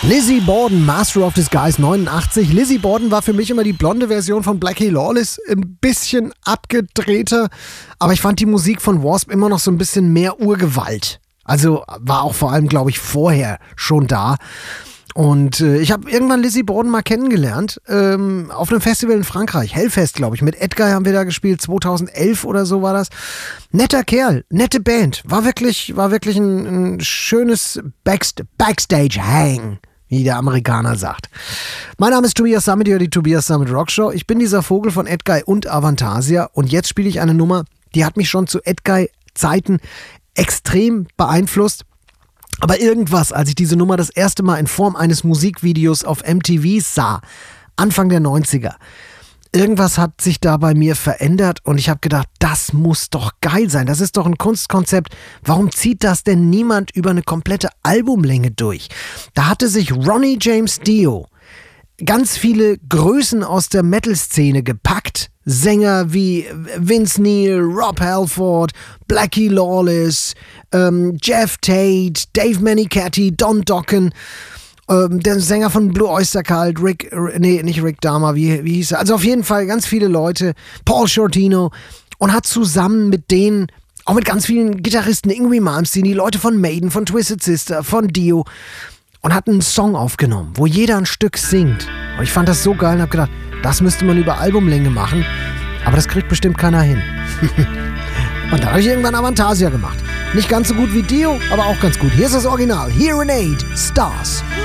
Lizzie Borden, Master of Disguise 89. Lizzie Borden war für mich immer die blonde Version von Blackie Lawless, ein bisschen abgedrehter, aber ich fand die Musik von W.A.S.P. immer noch so ein bisschen mehr Urgewalt. Also war auch vor allem, glaube ich, vorher schon da. Und ich habe irgendwann Lizzie Borden mal kennengelernt, auf einem Festival in Frankreich, Hellfest, glaube ich. Mit Edguy haben wir da gespielt, 2011 oder so war das. Netter Kerl, nette Band, war wirklich ein schönes Backstage-Hang, wie der Amerikaner sagt. Mein Name ist Tobias Summit, die Tobias Summit Rockshow. Ich bin dieser Vogel von Edguy und Avantasia und jetzt spiele ich eine Nummer, die hat mich schon zu Edguy-Zeiten extrem beeinflusst. Aber irgendwas, als ich diese Nummer das erste Mal in Form eines Musikvideos auf MTV sah, Anfang der 90er, irgendwas hat sich da bei mir verändert und ich habe gedacht, das muss doch geil sein, das ist doch ein Kunstkonzept. Warum zieht das denn niemand über eine komplette Albumlänge durch? Da hatte sich Ronnie James Dio ganz viele Größen aus der Metal-Szene gepackt. Sänger wie Vince Neil, Rob Halford, Blackie Lawless, Jeff Tate, Dave Mennicatti, Don Dokken, der Sänger von Blue Oyster Cult, nicht Rick Dahmer, wie hieß er? Also auf jeden Fall ganz viele Leute, Paul Shortino, und hat zusammen mit denen, auch mit ganz vielen Gitarristen, Yngwie Malmsteen, die Leute von Maiden, von Twisted Sister, von Dio, und hat einen Song aufgenommen, wo jeder ein Stück singt. Und ich fand das so geil und hab gedacht, das müsste man über Albumlänge machen, aber das kriegt bestimmt keiner hin. Und da habe ich irgendwann Avantasia gemacht. Nicht ganz so gut wie Dio, aber auch ganz gut. Hier ist das Original. Hear and Aid, Stars.